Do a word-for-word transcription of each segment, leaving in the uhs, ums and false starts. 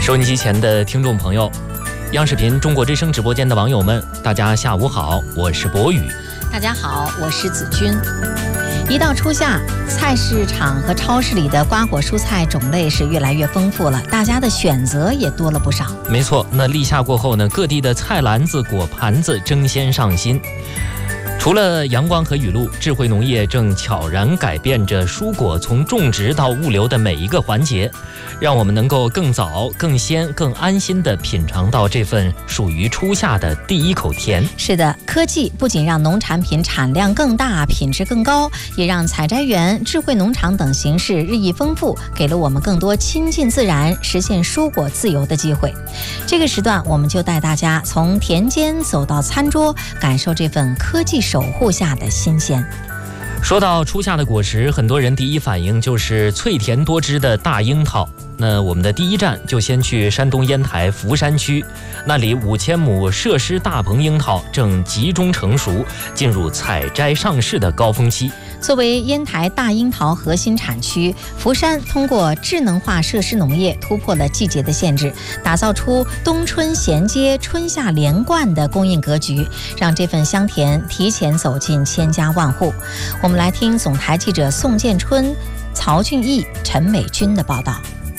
收音机前的听众朋友，央视频中国之声直播间的网友们，大家下午好，我是博宇。 大家好，我是子君。一到初夏，菜市场和超市里的瓜果蔬菜种类是越来越丰富了，大家的选择也多了不少。 没错，那立夏过后呢，各地的菜篮子、果盘子争先上新。除了阳光和雨露，智慧农业正悄然改变着蔬果从种植到物流的每一个环节，让我们能够更早、更鲜、更安心地品尝到这份属于初夏的第一口甜。 是的，科技不仅让农产品产量更大、品质更高，也让采摘园、智慧农场等形式日益丰富，给了我们更多亲近自然、实现蔬果自由的机会。这个时段，我们就带大家从田间走到餐桌，感受这份科技守护下的新鲜。 说到初夏的果实，很多人第一反应就是脆甜多汁的大樱桃。那我们的第一站就先去山东烟台福山区，那里五千亩设施大棚樱桃正集中成熟，进入采摘上市的高峰期。 作为烟台大樱桃核心产区，福山通过智能化设施农业突破了季节的限制，打造出冬春衔接、春夏连贯的供应格局，让这份香甜提前走进千家万户。我们来听总台记者宋建春、曹俊义、陈美君的报道。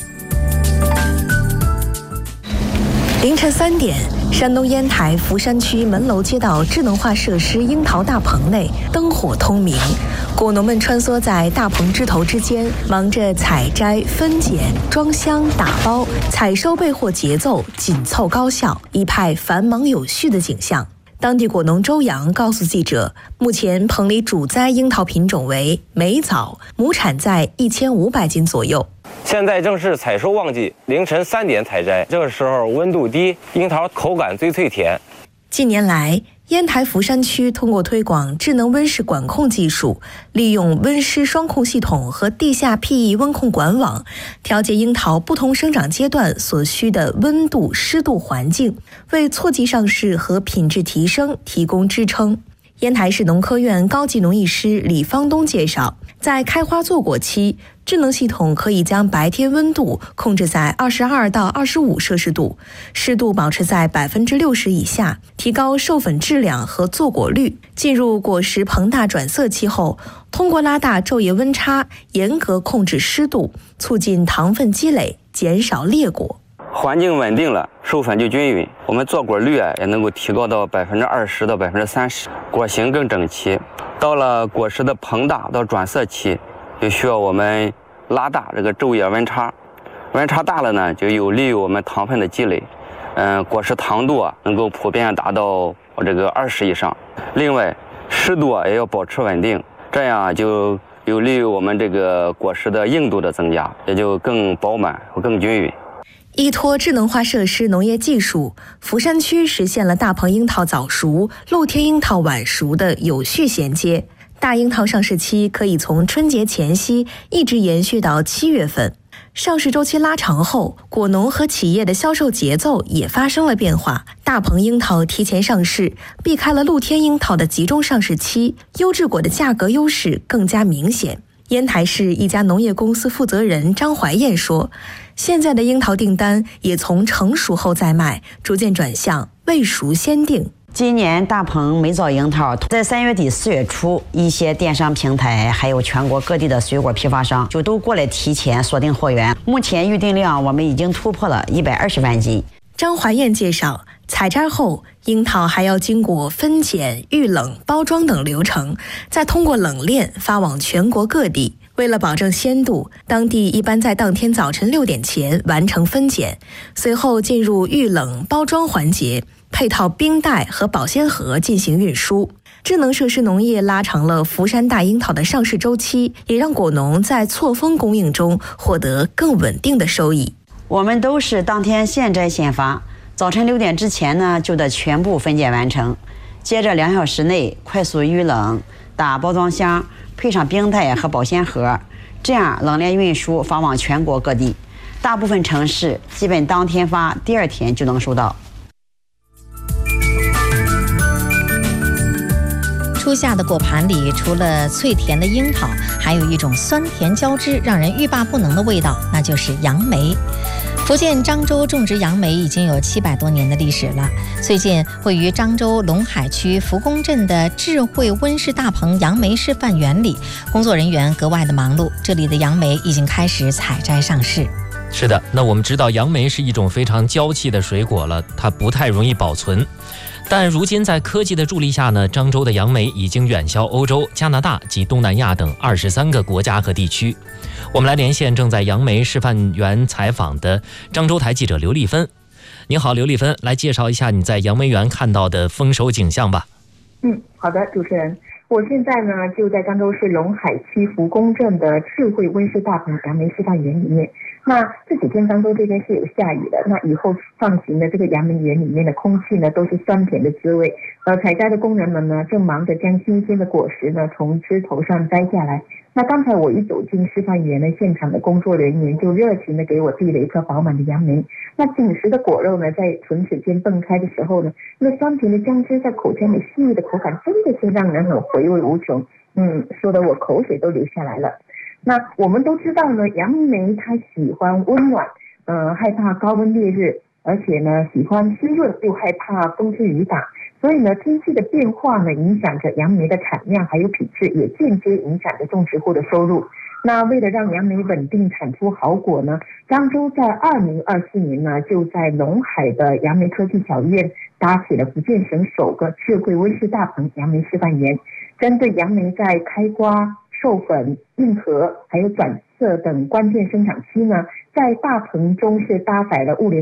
凌晨三点，山东烟台福山区门楼街道智能化设施樱桃大棚内灯火通明，果农们穿梭在大棚枝头之间，忙着采摘、分拣、装箱、打包，采收备货节奏紧凑高效，一派繁忙有序的景象。当地果农周阳告诉记者，目前棚里主栽樱桃品种为美枣，亩产在一千五百斤左右。 现在正是采收旺季，凌晨三点采摘，这个时候温度低，樱桃口感最脆甜。 近年来，烟台福山区通过推广智能温室管控技术，利用温湿双控系统和地下 P E 温控管网，调节樱桃不同生长阶段所需的温度、湿度环境，为错季上市和品质提升提供支撑。烟台市农科院高级农艺师李方东介绍，在开花坐果期，智能系统可以将白天温度控制在二十二到二十五摄氏度，湿度保持在百分之六十以下，提高授粉质量和坐果率。进入果实膨大转色期后，通过拉大昼夜温差，严格控制湿度，促进糖分积累，减少裂果。 环境稳定了，授粉就均匀，我们坐果率啊也能够提高到百分之二十到百分之三十，果形更整齐。到了果实的膨大到转色期，就需要我们拉大这个昼夜温差，温差大了呢，就有利于我们糖分的积累，嗯，果实糖度啊能够普遍达到这个二十以上。另外，湿度啊也要保持稳定，这样就有利于我们这个果实的硬度的增加，也就更饱满和更均匀。 依托智能化设施农业技术，福山区实现了大棚樱桃早熟、露天樱桃晚熟的有序衔接。大樱桃上市期可以从春节前夕一直延续到七月份。上市周期拉长后，果农和企业的销售节奏也发生了变化。大棚樱桃提前上市，避开了露天樱桃的集中上市期，优质果的价格优势更加明显。烟台市一家农业公司负责人张怀燕说，现在的樱桃订单也从成熟后再卖，逐渐转向未熟先订。 今年大棚美枣樱桃在三月底四月初，一些电商平台还有全国各地的水果批发商就都过来提前锁定货源，目前预订量我们已经突破了一百二十万斤。 张怀燕介绍，采摘后樱桃还要经过分拣、预冷、包装等流程，再通过冷链发往全国各地。为了保证鲜度，当地一般在当天早晨六点前完成分拣，随后进入预冷包装环节，配套冰袋和保鲜盒进行运输。智能设施农业拉长了福山大樱桃的上市周期，也让果农在错峰供应中获得更稳定的收益。 我们都是当天现摘现发，早晨六点之前呢就得全部分拣完成，接着两小时内快速预冷、打包装箱，配上冰袋和保鲜盒，这样冷链运输发往全国各地。大部分城市基本当天发，第二天就能收到。 初夏的果盘里，除了脆甜的樱桃，还有一种酸甜交织、让人欲罢不能的味道，那就是杨梅。 福建漳州种植杨梅已经有七百多年的历史了。最近，位于漳州龙海区福公镇的智慧温室大棚杨梅示范园里，工作人员格外的忙碌。这里的杨梅已经开始采摘上市。 是的，那我们知道杨梅是一种非常娇气的水果了，它不太容易保存。但如今在科技的助力下呢，漳州的杨梅已经远销欧洲、加拿大及东南亚等二十三个国家和地区。我们来连线正在杨梅示范园采访的漳州台记者刘丽芬。你好，刘丽芬，来介绍一下你在杨梅园看到的丰收景象吧。 嗯，好的，主持人，我现在呢就在漳州市龙海区福公镇的智慧温室大棚杨梅示范园里面。那这几天漳州这边是有下雨的，那以后放行的这个杨梅园里面的空气呢都是酸甜的滋味。呃，采摘的工人们呢正忙着将新鲜的果实呢从枝头上摘下来。那刚才我一走进示范园呢，现场的工作人员就热情的给我递了一颗饱满的杨梅。那紧实的果肉呢在唇齿间蹦开的时候呢，那酸甜的姜汁在口腔里细腻的口感真的是让人很回味无穷。嗯，说的我口水都流下来了。那我们都知道呢，杨梅它喜欢温暖，呃，害怕高温烈日，而且呢喜欢湿润，又害怕风吹雨打。所以呢，天气的变化呢，影响着杨梅的产量还有品质，也间接影响着种植户的收入。那为了让杨梅稳定产出好果呢，漳州在二零二四年呢，就在龙海的杨梅科技小院搭起了福建省首个智慧温室大棚杨梅示范园，针对杨梅在开瓜、授粉、硬核还有转色等关键生长期呢，在大棚中是搭载了物联